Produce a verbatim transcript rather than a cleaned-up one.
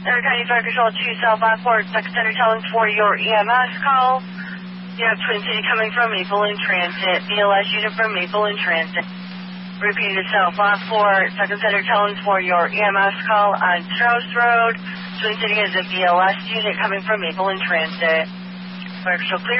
Air County Fire Control two South Lockport, Second Center telling for your E M S call. You have Twin City coming from Maple in Transit. B L S unit from Maple in Transit. Repeated South Lockport, Second Center telling for your E M S call on Strauss Road. Twin City has a B L S unit coming from Maple in Transit. Fire Control clear.